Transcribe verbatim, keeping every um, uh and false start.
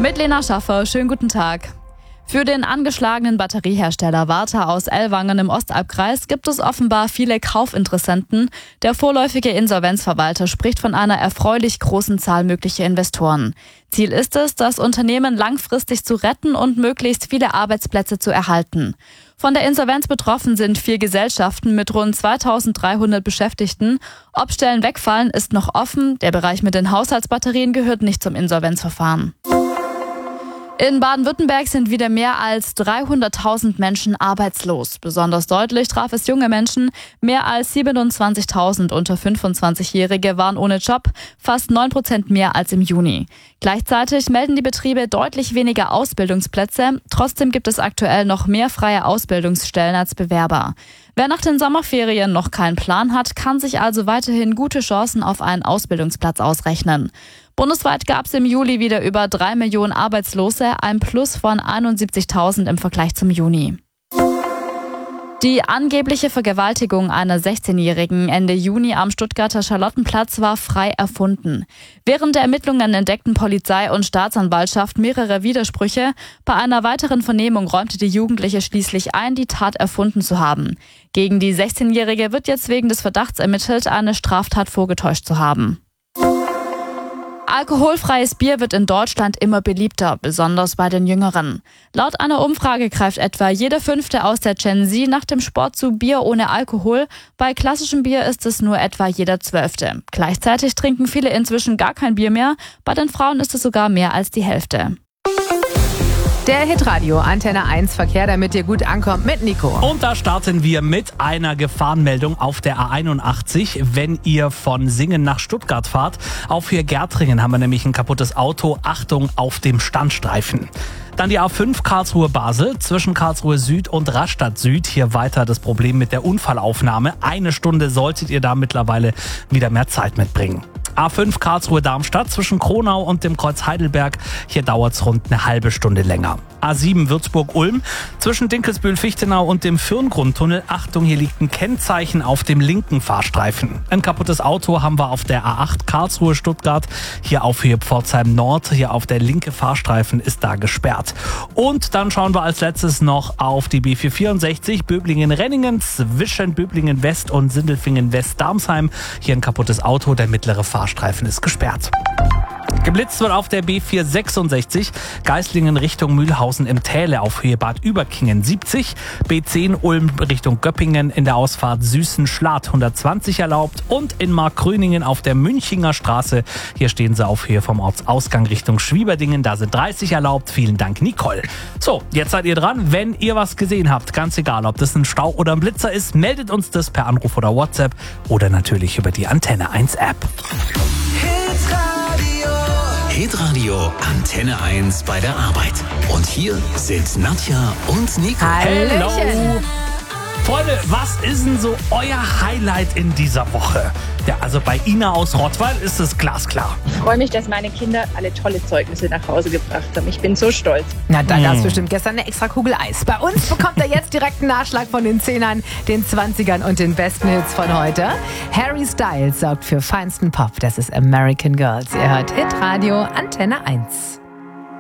Mit Lena Schaffer, schönen guten Tag. Für den angeschlagenen Batteriehersteller Varta aus Ellwangen im Ostalbkreis gibt es offenbar viele Kaufinteressenten. Der vorläufige Insolvenzverwalter spricht von einer erfreulich großen Zahl möglicher Investoren. Ziel ist es, das Unternehmen langfristig zu retten und möglichst viele Arbeitsplätze zu erhalten. Von der Insolvenz betroffen sind vier Gesellschaften mit rund zweitausenddreihundert Beschäftigten. Ob Stellen wegfallen, ist noch offen. Der Bereich mit den Haushaltsbatterien gehört nicht zum Insolvenzverfahren. In Baden-Württemberg sind wieder mehr als dreihunderttausend Menschen arbeitslos. Besonders deutlich traf es junge Menschen. Mehr als siebenundzwanzigtausend unter fünfundzwanzigjährige waren ohne Job, fast neun Prozent mehr als im Juni. Gleichzeitig melden die Betriebe deutlich weniger Ausbildungsplätze. Trotzdem gibt es aktuell noch mehr freie Ausbildungsstellen als Bewerber. Wer nach den Sommerferien noch keinen Plan hat, kann sich also weiterhin gute Chancen auf einen Ausbildungsplatz ausrechnen. Bundesweit gab es im Juli wieder über drei Millionen Arbeitslose, ein Plus von einundsiebzigtausend im Vergleich zum Juni. Die angebliche Vergewaltigung einer sechzehnjährigen Ende Juni am Stuttgarter Charlottenplatz war frei erfunden. Während der Ermittlungen entdeckten Polizei und Staatsanwaltschaft mehrere Widersprüche. Bei einer weiteren Vernehmung räumte die Jugendliche schließlich ein, die Tat erfunden zu haben. Gegen die sechzehnjährige wird jetzt wegen des Verdachts ermittelt, eine Straftat vorgetäuscht zu haben. Alkoholfreies Bier wird in Deutschland immer beliebter, besonders bei den Jüngeren. Laut einer Umfrage greift etwa jeder Fünfte aus der Gen Z nach dem Sport zu Bier ohne Alkohol. Bei klassischem Bier ist es nur etwa jeder Zwölfte. Gleichzeitig trinken viele inzwischen gar kein Bier mehr. Bei den Frauen ist es sogar mehr als die Hälfte. Der Hitradio Antenne eins Verkehr, damit ihr gut ankommt mit Nico. Und da starten wir mit einer Gefahrenmeldung auf der A einundachtzig. Wenn ihr von Singen nach Stuttgart fahrt, auf hier Gärtringen haben wir nämlich ein kaputtes Auto. Achtung auf dem Standstreifen. Dann die A fünf Karlsruhe-Basel zwischen Karlsruhe Süd und Rastatt Süd. Hier weiter das Problem mit der Unfallaufnahme. Eine Stunde solltet ihr da mittlerweile wieder mehr Zeit mitbringen. A fünf Karlsruhe-Darmstadt zwischen Kronau und dem Kreuz Heidelberg. Hier dauert es rund eine halbe Stunde länger. A sieben Würzburg-Ulm zwischen Dinkelsbühl-Fichtenau und dem Fürngrundtunnel. Achtung, hier liegt ein Kennzeichen auf dem linken Fahrstreifen. Ein kaputtes Auto haben wir auf der A acht Karlsruhe-Stuttgart. Hier auf hier Pforzheim Nord. Hier auf der linke Fahrstreifen ist da gesperrt. Und dann schauen wir als letztes noch auf die B vierhundertvierundsechzig Böblingen-Renningen zwischen Böblingen-West und Sindelfingen-West-Darmsheim. Hier ein kaputtes Auto, der mittlere Fahrstreifen ist gesperrt. Geblitzt wird auf der B vierhundertsechsundsechzig Geislingen Richtung Mühlhausen im Täle auf Höhe Bad Überkingen siebzig, B zehn Ulm Richtung Göppingen in der Ausfahrt Süßen-Schlatt hundertzwanzig erlaubt und in Markgröningen auf der Münchinger Straße, hier stehen sie auf Höhe vom Ortsausgang Richtung Schwieberdingen, da sind dreißig erlaubt. Vielen Dank, Nicole. So, jetzt seid ihr dran. Wenn ihr was gesehen habt, ganz egal, ob das ein Stau oder ein Blitzer ist, meldet uns das per Anruf oder WhatsApp oder natürlich über die Antenne eins App. Hitradio Antenne eins bei der Arbeit. Und hier sind Nadja und Nico. Hello. Freunde, was ist denn so euer Highlight in dieser Woche? Ja, also bei Ina aus Rottweil ist es glasklar. Ich freue mich, dass meine Kinder alle tolle Zeugnisse nach Hause gebracht haben. Ich bin so stolz. Na, da gab es bestimmt gestern eine extra Kugel Eis. Bei uns bekommt er jetzt direkt einen Nachschlag von den Zehnern, den Zwanzigern und den besten Hits von heute. Harry Styles sorgt für feinsten Pop. Das ist American Girls. Ihr hört Hitradio Antenne eins.